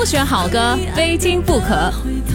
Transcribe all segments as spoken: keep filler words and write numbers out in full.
选好歌，非听不可。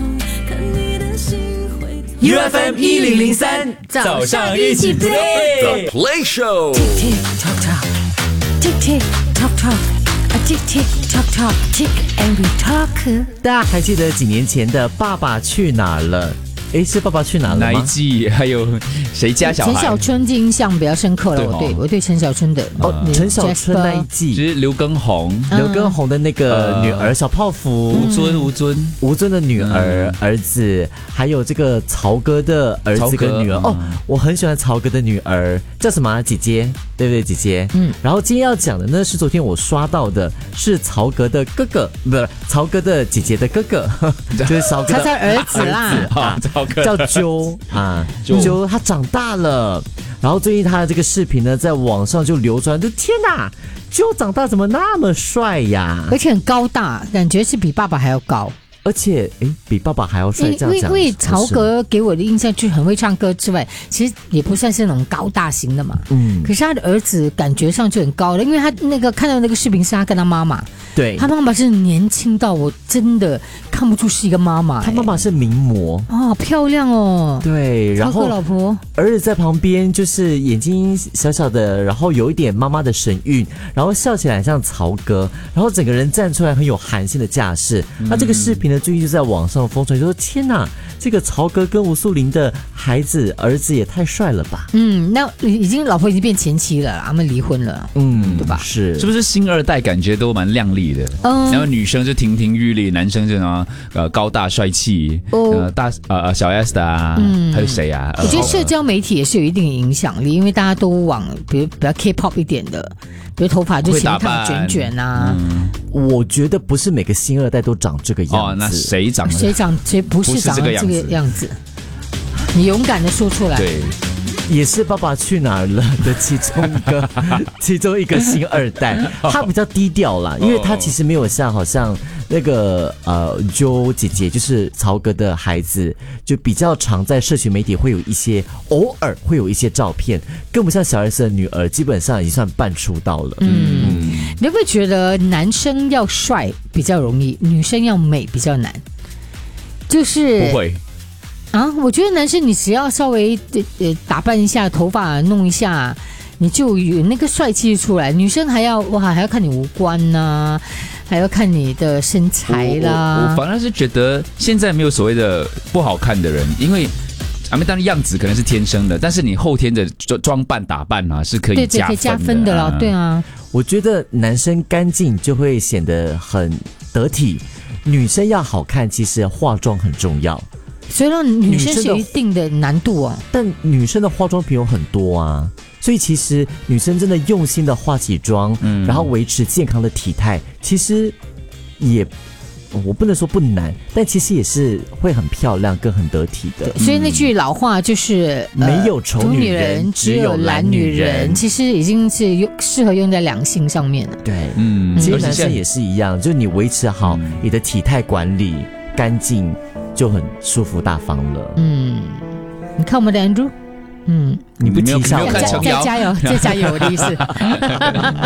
U F M 一零零三， 早上一起 play The Play Show。 Tick tock tock, tick tick tock tock, a tick tick tock tock, tick and we talk。 大家还记得几年前的《爸爸去哪儿了》？诶，是《爸爸去哪儿了》吗？ 哪一季？还有谁家小孩？ 陈小春的印象比较深刻了， 对哦我对我对陈小春的哦，陈小春那一就季， 是刘畊宏、 刘畊宏的那个女儿小泡芙， 吴尊、吴尊、 吴尊的女儿、儿子，还有这个曹哥的儿子跟女儿。哦，我很喜欢曹哥的女儿，叫什么啊？姐姐，对不对？姐姐。嗯。然后今天要讲的呢，是昨天我刷到的，是曹哥的哥哥，不是曹哥的姐姐的哥哥，就是曹哥的他儿子啦， 啊，曹哥叫啾啊，啾他长大了。然后最近他的这个视频呢，在网上就流传，就天哪，啾长大怎么那么帅呀？ 而且很高大，感觉是比爸爸还要高。 而且，哎，比爸爸还要帅，这样讲。 因为曹格给我的印象就是很会唱歌之外，其实也不算是那种高大型的嘛。嗯。可是他的儿子感觉上就很高了，因为他那个看到那个视频是他跟他妈妈， 对， 他妈妈是年轻到我真的看不出是一个妈妈、欸。 他妈妈是名模哦，漂亮哦。 对，然后曹格老婆儿子在旁边就是眼睛小小的，然后有一点妈妈的神韵，然后笑起来像曹哥，然后整个人站出来很有韩信的架势。嗯、那这个视频呢，最近就在网上疯传，就说天哪，这个曹哥跟吴素玲的孩子儿子也太帅了吧？ 嗯，那已经老婆已经变前妻了，他们离婚了，嗯，对吧？ 是， 是不是新二代感觉都蛮靓丽的？嗯，然后女生就亭亭玉立，男生就呢呃高大帅气，哦、呃大呃小 S 的啊，嗯，还有谁啊？ 我觉得社交媒体也是有一定影响力，因为大家都往比如比较 K-pop 一点的，比如头发就喜欢烫卷卷啊。 嗯，我觉得不是每个新二代都长这个样子。 哦，那谁长？ 谁长？谁不是长这个样子？你勇敢的说出来。 对。 也是《爸爸去哪儿了》的其中一个其中一个新二代，他比较低调啦，因为他其实没有像好像那个呃 Jo 姐姐，就是曹哥的孩子，就比较常在社群媒体会有一些偶尔会有一些照片，更不像小 S 的女儿，基本上已经算半出道了。嗯， 嗯你会不会觉得男生要帅比较容易，女生要美比较难？就是不会。 啊，我觉得男生你只要稍微呃打扮一下，头发弄一下，你就有那个帅气出来。女生还要哇，还要看你五官呐、啊，还要看你的身材啦。 我, 我, 我反而是觉得现在没有所谓的不好看的人，因为啊，当然样子可能是天生的，但是你后天的装扮打扮啊是可以加分的、啊， 对对，可以加分的啦，对啊。 我觉得男生干净就会显得很得体，女生要好看，其实化妆很重要。 所以让女生是有一定的难度啊， 但女生的化妆品有很多啊，所以其实女生真的用心的化起妆，嗯，然后维持健康的体态，其实也我不能说不难，但其实也是会很漂亮更很得体的。 所以那句老话就是、 嗯呃、没有丑女人， 只有懒女人，其实已经是用适合用在两性上面了。 对，嗯，其实男生也是一样，就是你维持好你的体态管理，干净。就很舒服大方了。嗯， 你看我们的 Andrew， 嗯， 你不提一下我， 再加油，再加油的意思。